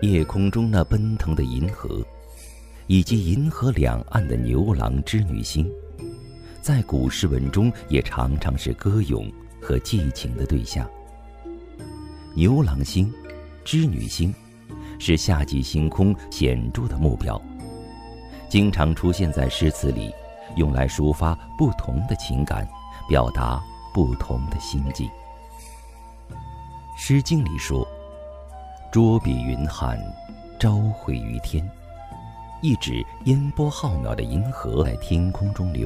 夜空中那奔腾的银河，以及银河两岸的牛郎织女星，在古诗文中也常常是歌咏和寄情的对象。牛郎星、织女星是夏季星空显著的目标，经常出现在诗词里，用来抒发不同的情感，表达不同的心境。诗经里说：捉彼云汉，朝会于天，意指烟波浩渺的银河在天空中流